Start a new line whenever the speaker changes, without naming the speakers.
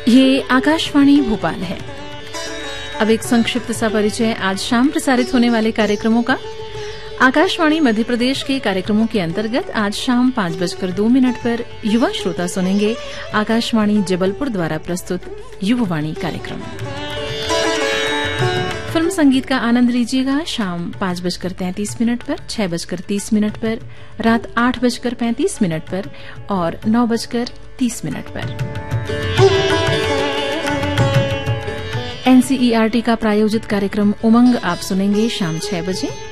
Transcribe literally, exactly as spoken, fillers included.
ये आकाशवाणी भोपाल है। अब एक संक्षिप्त सा परिचय आज शाम प्रसारित होने वाले कार्यक्रमों का। आकाशवाणी मध्य प्रदेश के कार्यक्रमों के अंतर्गत आज शाम पांच बजकर दो मिनट पर युवा श्रोता सुनेंगे आकाशवाणी जबलपुर द्वारा प्रस्तुत युववाणी कार्यक्रम। फिल्म संगीत का आनंद लीजिएगा शाम पांच बजकर तैंतीस मिनट पर, छह बजकर तीस मिनट पर, रात आठ बजकर पैंतीस मिनट पर और नौ बजकर तीस मिनट पर। एनसीईआरटी का प्रायोजित कार्यक्रम उमंग आप सुनेंगे शाम छह बजे।